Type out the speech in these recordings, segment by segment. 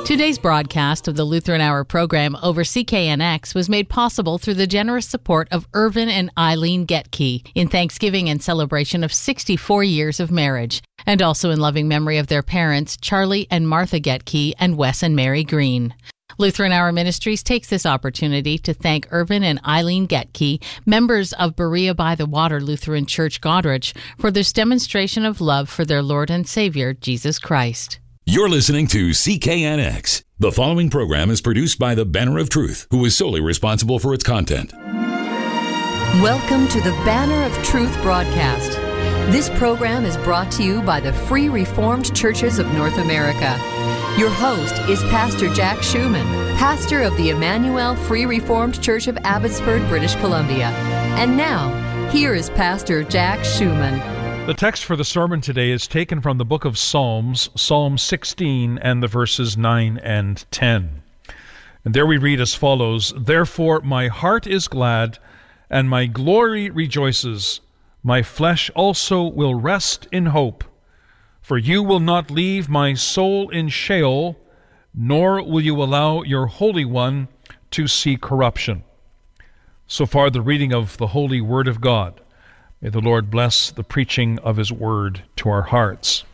Today's broadcast of the Lutheran Hour program over CKNX was made possible through the generous support of Irvin and Eileen Getke in thanksgiving and celebration of 64 years of marriage, and also in loving memory of their parents, Charlie and Martha Getke and Wes and Mary Green. Lutheran Hour Ministries takes this opportunity to thank Irvin and Eileen Getke, members of Berea by the Water Lutheran Church Goderich, for this demonstration of love for their Lord and Savior, Jesus Christ. You're listening to CKNX. The following program is produced by the Banner of Truth, who is solely responsible for its content. Welcome to the Banner of Truth broadcast. This program is brought to you by the Free Reformed Churches of North America. Your host is Pastor Jack Schumann, pastor of the Emmanuel Free Reformed Church of Abbotsford, British Columbia. And now, here is Pastor Jack Schumann. The text for the sermon today is taken from the book of Psalms, Psalm 16 and the verses 9 and 10. And there we read as follows, "Therefore my heart is glad, and my glory rejoices. My flesh also will rest in hope. For you will not leave my soul in Sheol, nor will you allow your Holy One to see corruption." So far the reading of the Holy Word of God. May the Lord bless the preaching of His Word to our hearts.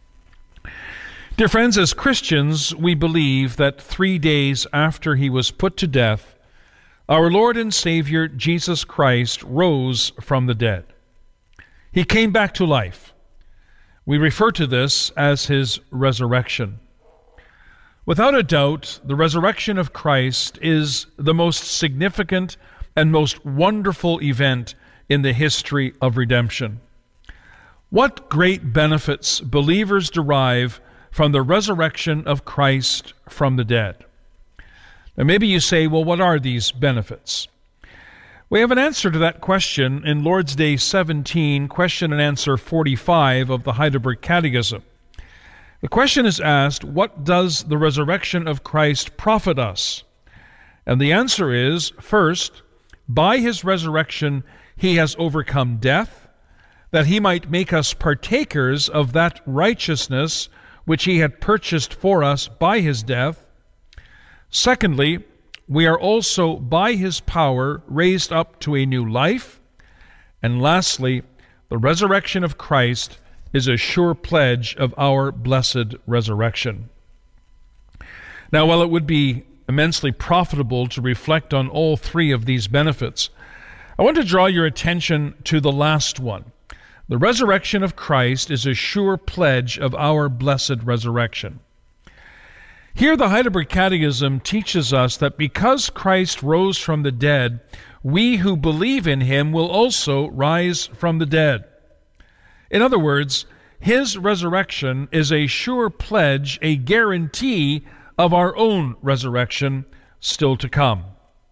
Dear friends, as Christians, we believe that 3 days after He was put to death, our Lord and Savior, Jesus Christ, rose from the dead. He came back to life. We refer to this as His resurrection. Without a doubt, the resurrection of Christ is the most significant and most wonderful event in the history of redemption. What great benefits believers derive from the resurrection of Christ from the dead. Now maybe you say, well, what are these benefits? We have an answer to that question in Lord's Day 17, question and answer 45 of the Heidelberg Catechism. The question is asked, what does the resurrection of Christ profit us? And the answer is, first, by His resurrection, He has overcome death, that He might make us partakers of that righteousness which He had purchased for us by His death. Secondly, we are also by His power raised up to a new life. And lastly, the resurrection of Christ is a sure pledge of our blessed resurrection. Now, while it would be immensely profitable to reflect on all three of these benefits, I want to draw your attention to the last one. The resurrection of Christ is a sure pledge of our blessed resurrection. Here the Heidelberg Catechism teaches us that because Christ rose from the dead, we who believe in Him will also rise from the dead. In other words, His resurrection is a sure pledge, a guarantee of our own resurrection still to come.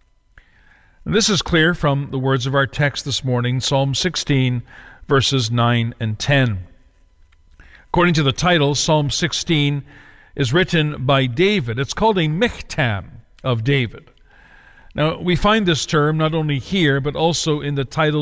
And this is clear from the words of our text this morning, Psalm 16, verses 9 and 10. According to the title, Psalm 16 is written by David. It's called a Michtam of David. Now, we find this term not only here, but also in the titles